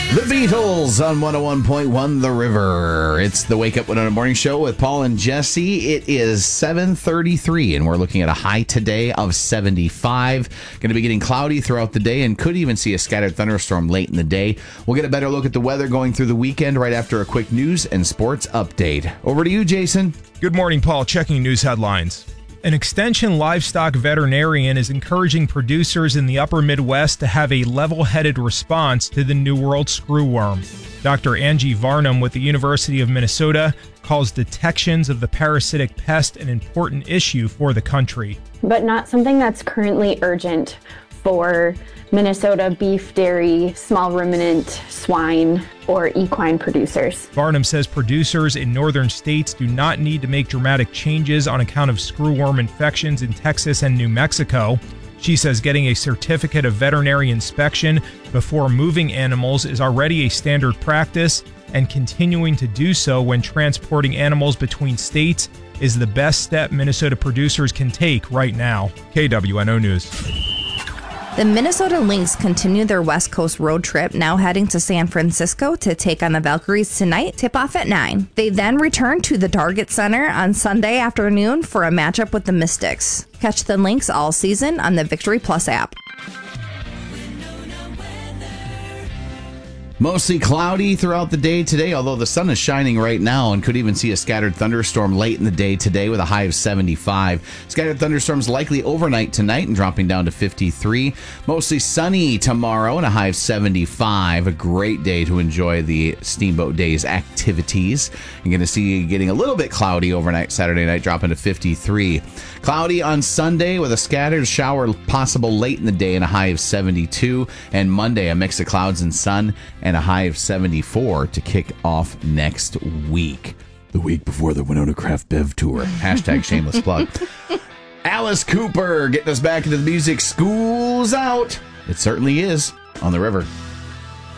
The Beatles on 101.1 The River. It's the Wake Up Winona Morning Show with Paul and Jesse. It is 7:33, and we're looking at a high today of 75. Going to be getting cloudy throughout the day and could even see a scattered thunderstorm late in the day. We'll get a better look at the weather going through the weekend right after a quick news and sports update. Over to you, Jason. Good morning, Paul. Checking news headlines. An extension livestock veterinarian is encouraging producers in the upper Midwest to have a level-headed response to the New World screwworm. Dr. Angie Varnum with the University of Minnesota calls detections of the parasitic pest an important issue for the country. But not something that's currently urgent for Minnesota beef, dairy, small ruminant, swine, or equine producers. Varnum says producers in northern states do not need to make dramatic changes on account of screwworm infections in Texas and New Mexico. She says getting a certificate of veterinary inspection before moving animals is already a standard practice, and continuing to do so when transporting animals between states is the best step Minnesota producers can take right now. KWNO News. The Minnesota Lynx continue their West Coast road trip, now heading to San Francisco to take on the Valkyries tonight, tip-off at 9. They then return to the Target Center on Sunday afternoon for a matchup with the Mystics. Catch the Lynx all season on the Victory Plus app. Mostly cloudy throughout the day today, although the sun is shining right now and could even see a scattered thunderstorm late in the day today with a high of 75. Scattered thunderstorms likely overnight tonight and dropping down to 53. Mostly sunny tomorrow and a high of 75. A great day to enjoy the Steamboat Days activities. You're going to see getting a little bit cloudy overnight Saturday night, dropping to 53. Cloudy on Sunday with a scattered shower possible late in the day and a high of 72. And Monday, a mix of clouds and sun and a high of 74 to kick off next week. The week before the Winona Craft Bev Tour. Hashtag shameless plug. Alice Cooper getting us back into the music. School's out. It certainly is on the river.